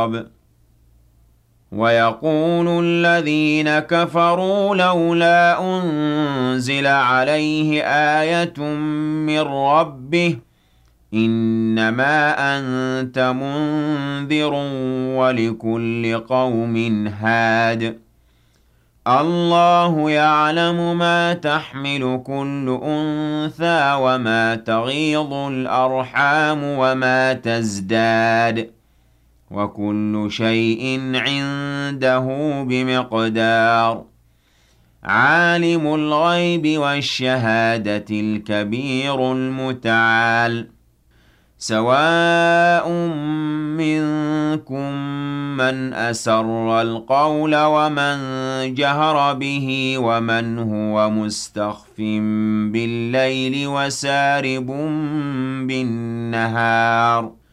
العقاب ويقول الذين كفروا لولا أنزل عليه آية من ربه إنما أنت منذر ولكل قوم هاد الله يعلم ما تحمل كل أنثى وما تغيض الأرحام وما تزداد وكل شيء عنده بمقدار عالم الغيب والشهادة الكبير المتعال سواء منكم من أسر القول ومن جهر به ومن هو مستخف بالليل وسارب بالنهار